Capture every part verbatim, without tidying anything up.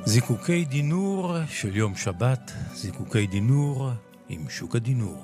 זיקוקי דינור של יום שבת, זיקוקי דינור עם שוק הדינור.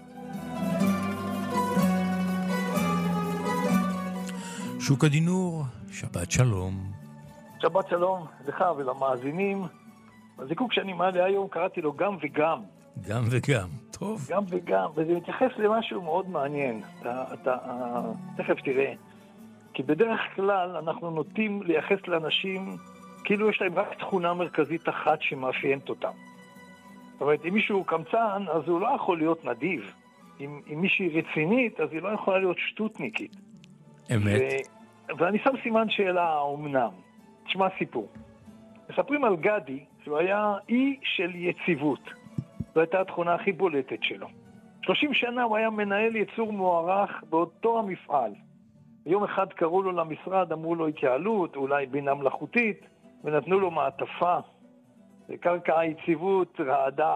שוק הדינור, שבת שלום. שבת שלום לך ולמאזינים. הזיקוק שאני מעלה היום קראתי לו גם וגם. גם וגם, טוב. גם וגם, וזה מתייחס למשהו מאוד מעניין. אתה, אתה, תכף תראה. כי בדרך כלל אנחנו נוטים לייחס לאנשים כאילו יש להם רק תכונה מרכזית אחת שמאפיינת אותם. זאת אומרת, אם מישהו קמצן, אז הוא לא יכול להיות נדיב. אם, אם מישהי רצינית, אז היא לא יכולה להיות שטותניקית. אמת. ו... ואני שם סימן שאלה אומנם. תשמע סיפור. מספרים על גדי, שהוא היה אי של יציבות. זו הייתה התכונה הכי בולטת שלו. שלושים שנה הוא היה מנהל ייצור מוערך באותו המפעל. יום אחד קראו לו למשרד, אמרו לו התייעלות, אולי בינה מלאכותית, ונתנו לו מעטפה. קרקע היציבות רעדה.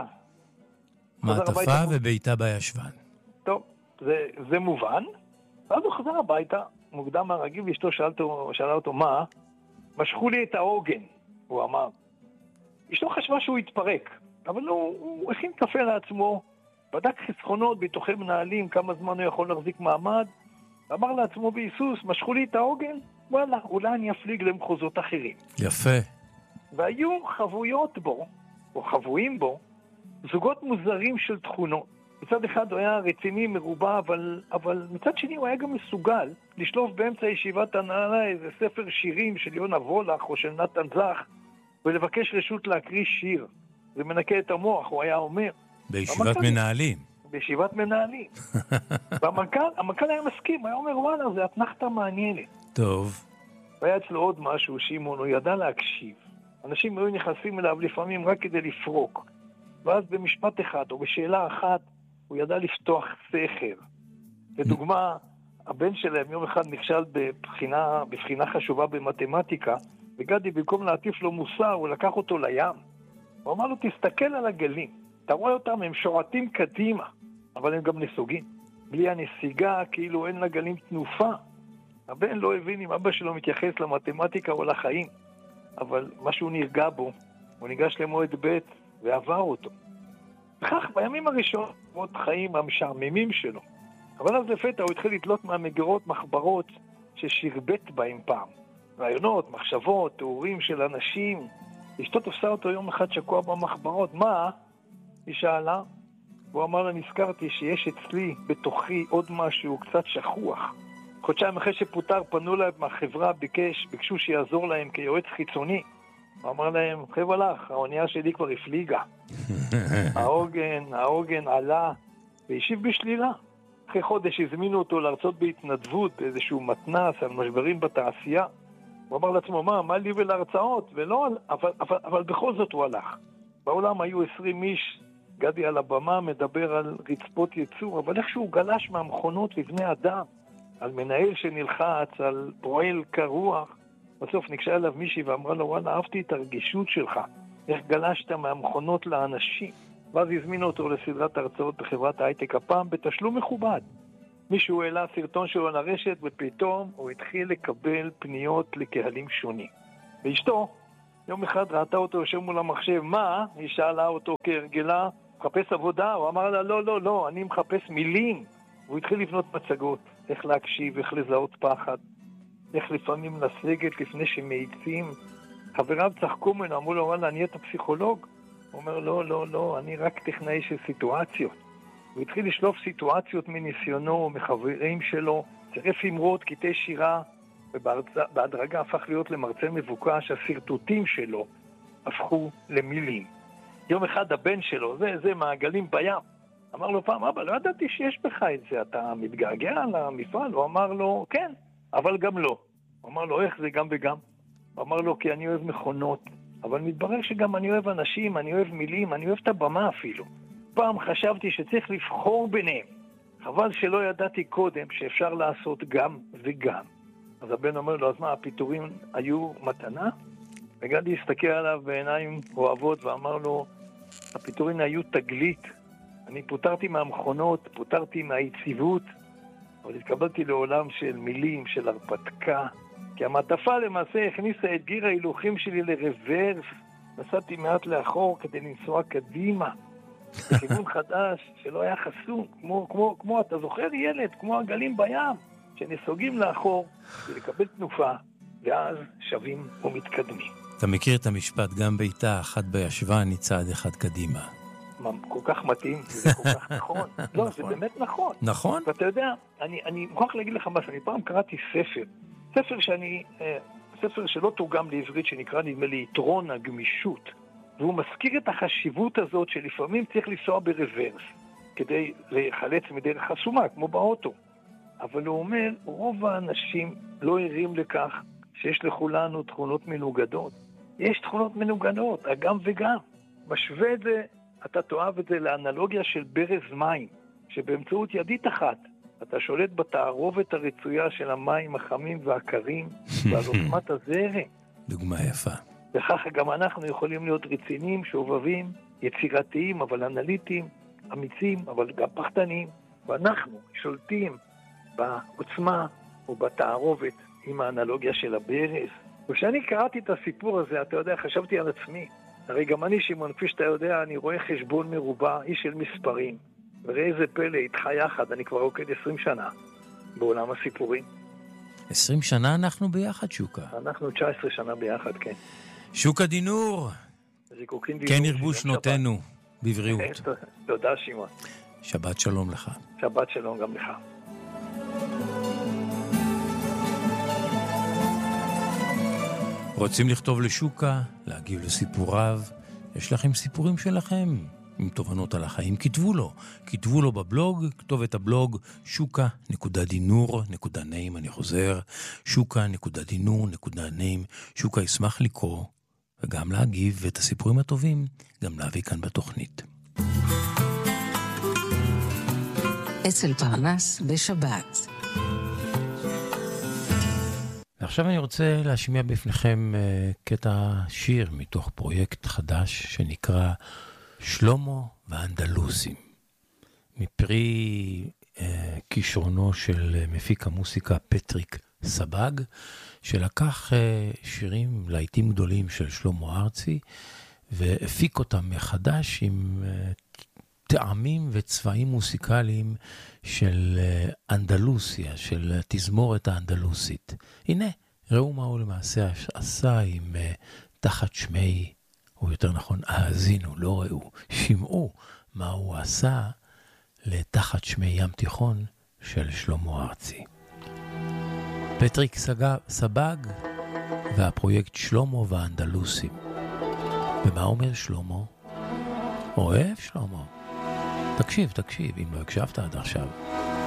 מעטפה וביתה בישבן. טוב, זה, זה מובן. ואז הוא חזר הביתה, מוקדם מהרגיל, ואשתו שאלה אותו, מה? משכו לי את העוגן, הוא אמר. אשתו חשבה שהוא התפרק, אבל הוא, הוא הכין קפה לעצמו, בדק חסכונות ביטוחי מנהלים, כמה זמן הוא יכול להחזיק מעמד, אמר לעצמו ביסוס, משכו לי את העוגן? וואלה, אולי אני אפליג למחוזות אחרים. יפה. והיו חבויות בו, או חבויים בו, זוגות מוזרים של תכונות. מצד אחד הוא היה רציני מרובה, אבל, אבל מצד שני הוא היה גם מסוגל לשלוף באמצע ישיבת הנהלה איזה ספר שירים של יונה וולך או של נתן זך, ולבקש רשות להקריא שיר. זה מנקה את המוח, הוא היה אומר. בישיבת המנכ"ל, מנהלים. בישיבת מנהלים. והמנכ"ל, המנכ"ל היה מסכים, היה אומר, וואלה, זה התנחתה מעניינת. טוב. והיה אצלו עוד משהו, שימון, הוא ידע להקשיב. אנשים היו נכנסים אליו לפעמים רק כדי לפרוק. ואז במשפט אחד או בשאלה אחת הוא ידע לפתוח סכר. לדוגמה, הבן שלהם יום אחד נכשל בבחינה, בבחינה חשובה במתמטיקה, וגדי במקום להטיף לו מוסר הוא לקח אותו לים. הוא אמר לו, תסתכל על הגלים. אתה רואה אותם, הם שועטים קדימה, אבל הם גם נסוגים. בלי הנסיגה, כאילו אין לגלים תנופה. הבן לא הבין אם אבא שלו מתייחס למתמטיקה או לחיים, אבל משהו נרגע בו, הוא ניגש למועד ב' ועבר אותו. וכך בימים הראשונים, עוד חיים המשעממים שלו. אבל אז לפתע הוא התחיל לתלות מהמגירות מחברות ששרבט בהם פעם. רעיונות, מחשבות, תיאורים של אנשים. אשתו תפסה אותו יום אחד שקוע במחברות. מה? היא שאלה. הוא אמר לה, נזכרתי שיש אצלי בתוכי עוד משהו קצת שכוח. חודשיים אחרי שפוטר פנו להם מהחברה, ביקש, ביקשו שיעזור להם כיועץ חיצוני. הוא אמר להם, חייב הלך, האונייה שלי כבר הפליגה. העוגן, העוגן עלה, והשיב בשלילה. אחרי חודש הזמינו אותו להרצות בהתנדבות, באיזשהו מתנס על משברים בתעשייה. הוא אמר לעצמו, מה, מה לי ולהרצאות? ולא, אבל, אבל, אבל בכל זאת הוא הלך. בעולם היו עשרים איש, גדי על הבמה מדבר על רצפות ייצור, אבל איכשהו הוא גלש מהמכונות לבני אדם, על מנהל שנלחץ, על פועל כרוח. בסוף נקשה אליו מישהי ואמרה לו, וואלה, אהבתי את הרגישות שלך. איך גלשת מהמכונות לאנשים? ואז הזמינו אותו לסדרת הרצאות בחברת הייטק, הפעם בתשלום מכובד. מישהו העלה סרטון שלו לרשת, ופתאום הוא התחיל לקבל פניות לקהלים שונים. ואשתו, יום אחד ראתה אותו יושב מול המחשב, מה? היא שאלה אותו כהרגלה, מחפש עבודה? הוא אמר לה, לא, לא, לא, אני מחפש מילים. הוא התחיל לבנות מצגות, איך להקשיב, איך לזהות פחד, איך לפעמים לסגת לפני שמאיצים. חבריו צחקו ממנו, אמרו לו, וואלה, אני אתה פסיכולוג? הוא אומר, לא, לא, לא, אני רק טכנאי של סיטואציות. הוא התחיל לשלוף סיטואציות מניסיונו, מחברים שלו, צירף אמרות, קטעי שירה, ובהדרגה הפך להיות למרצה מבוקש, הסרטוטים שלו הפכו למילים. יום אחד הבן שלו, זה, זה מעגלים בים, אמר לו פעם, אבא, לא ידעתי שיש בך את זה, אתה מתגעגע למפעל? הוא אמר לו, כן, אבל גם לא. הוא אמר לו, איך זה גם וגם? הוא אמר לו, כי אני אוהב מכונות, אבל מתברר שגם אני אוהב אנשים, אני אוהב מילים, אני אוהב את הבמה אפילו. פעם חשבתי שצריך לבחור ביניהם. חבל שלא ידעתי קודם שאפשר לעשות גם וגם. אז הבן אומר לו, אז מה, הפיטורים היו מתנה? וגדי הסתכל עליו בעיניים אוהבות ואמר לו, הפיטורים היו תגלית. אני פוטרתי מהמכונות, פוטרתי מהיציבות, אבל התקבלתי לעולם של מילים, של הרפתקה, כי המעטפה למעשה הכניסה את גיר ההילוכים שלי לרוורס, נסעתי מעט לאחור כדי לנסוע קדימה, בכיוון חדש שלא היה חסום, כמו, כמו, כמו, אתה זוכר ילד, כמו הגלים בים, שנסוגים לאחור ולקבל תנופה, ואז שווים ומתקדמים. אתה מכיר את המשפט, גם ביתה אחת בישבה, אני צעד אחד קדימה. כל כך מתאים, זה כל כך נכון. לא, זה באמת נכון. נכון. ואתה יודע, אני, אני מוכרח להגיד לך משהו, אני פעם קראתי ספר, ספר שאני, ספר שלא תורגם לעברית, שנקרא נדמה לי יתרון הגמישות, והוא מזכיר את החשיבות הזאת שלפעמים צריך לנסוע ברוורס, כדי לחלץ מדרך חסומה, כמו באוטו. אבל הוא אומר, רוב האנשים לא ערים לכך שיש לכולנו תכונות מנוגדות. יש תכונות מנוגדות, הגם וגם. משווה את זה, אתה תאהב את זה לאנלוגיה של ברז מים, שבאמצעות ידית אחת, אתה שולט בתערובת הרצויה של המים החמים והקרים, ועל עוצמת הזרם. דוגמה יפה. וכך גם אנחנו יכולים להיות רציניים, שובבים, יצירתיים, אבל אנליטיים, אמיצים, אבל גם פחדנים. ואנחנו שולטים בעוצמה ובתערובת עם האנלוגיה של הברז. וכשאני קראתי את הסיפור הזה, אתה יודע, חשבתי על עצמי. הרי גם אני, שמעון, כפי שאתה יודע, אני רואה חשבון מרובע, איש של מספרים. וראה איזה פלא, איתך יחד, אני כבר רוקד עשרים שנה בעולם הסיפורים. עשרים שנה אנחנו ביחד, שוקה. אנחנו תשע עשרה שנה ביחד, כן. שוקה דינור. כן ירבו שנותינו בבריאות. תודה, שמעון. שבת שלום לך. שבת שלום גם לך. רוצים לכתוב לשוקה, להגיב לסיפוריו? יש לכם סיפורים שלכם עם תובנות על החיים? כתבו לו, כתבו לו בבלוג, כתוב את הבלוג שוקה נקודה דינור נקודה נעים, אני חוזר, שוקה נקודה דינור נקודה נעים. שוקה ישמח לקרוא וגם להגיב, ואת הסיפורים הטובים גם להביא כאן בתוכנית. אצל פרנס בשבת. ועכשיו אני רוצה להשמיע בפניכם uh, קטע שיר מתוך פרויקט חדש שנקרא שלמה והאנדלוסים, מפרי uh, כישרונו של uh, מפיק המוסיקה פטריק סבג, שלקח uh, שירים לעיתים גדולים של שלמה ארצי והפיק אותם מחדש עם uh, טעמים וצבעים מוסיקליים של אנדלוסיה, של תזמורת האנדלוסית. הנה, ראו מה הוא למעשה עשה עם תחת שמי, או יותר נכון, האזינו, לא ראו, שמעו מה הוא עשה לתחת שמי ים תיכון של שלמה ארצי. פטריק סבג והפרויקט שלמה והאנדלוסים. ומה אומר שלמה? אוהב שלמה. תקשיב, תקשיב, אם לא הקשבת עד עכשיו.